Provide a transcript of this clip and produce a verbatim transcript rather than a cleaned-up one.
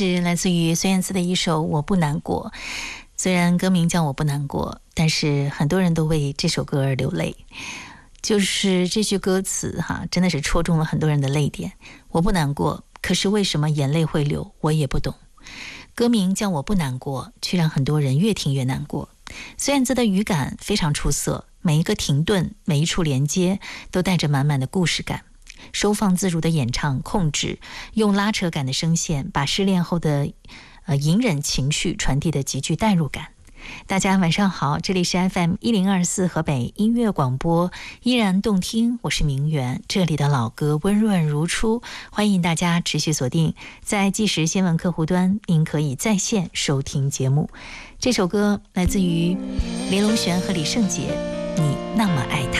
是来自于孙燕姿的一首《我不难过》。虽然歌名叫《我不难过》，但是很多人都为这首歌而流泪。就是这句歌词哈，真的是戳中了很多人的泪点。我不难过，可是为什么眼泪会流，我也不懂。歌名叫《我不难过》，却让很多人越听越难过。孙燕姿的语感非常出色，每一个停顿，每一处连接，都带着满满的故事感。收放自如的演唱控制，用拉扯感的声线，把失恋后的呃隐忍情绪传递的极具代入感。大家晚上好，这里是 F M 一零二四河北音乐广播，依然动听，我是明媛，这里的老歌温润如初，欢迎大家持续锁定在即时新闻客户端，您可以在线收听节目。这首歌来自于林隆璇和李圣杰，你那么爱